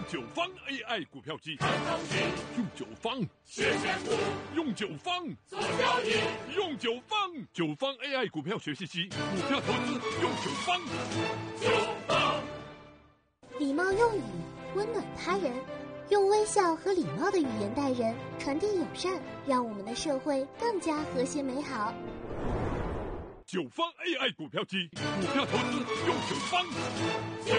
九方 AI 股票机，用九方学选股， 用九方做交易， 用九方 AI 股票学习机，股票投资用九方。 礼貌用语，温暖他人，用微笑和礼貌的语言待人，传递友善，让我们的社会更加和谐美好。 九方 AI 股票机，股票投资用九方。